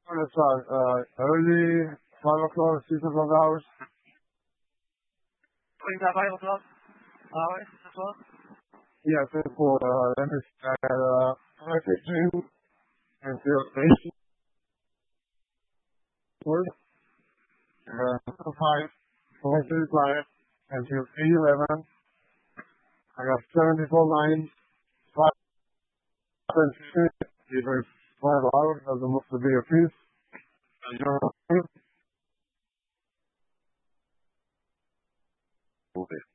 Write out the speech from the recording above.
It's early 5 o'clock, 6 o'clock hours. Is that 5 o'clock hours as well? Yes, it's for let me start 5:15 until 8 word. 5:45 until 8:11. I got 74 lines. 5:15. Even 5 hours doesn't look to be a piece. Okay.